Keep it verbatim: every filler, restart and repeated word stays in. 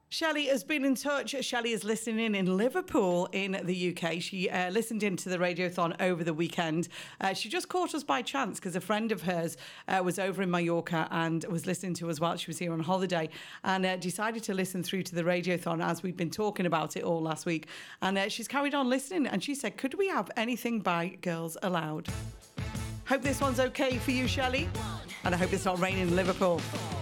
Shelley has been in touch. Shelley is listening in in Liverpool in the U K. She uh, listened into the Radiothon over the weekend. Uh, she just caught us by chance because a friend of hers uh, was over in Mallorca and was listening to us while she was here on holiday, and uh, decided to listen through to the Radiothon as we've been talking about it all last week. And uh, she's carried on listening, and she said, could we have anything by Girls Aloud? Hope this one's okay for you, Shelley. And I hope it's not raining in Liverpool.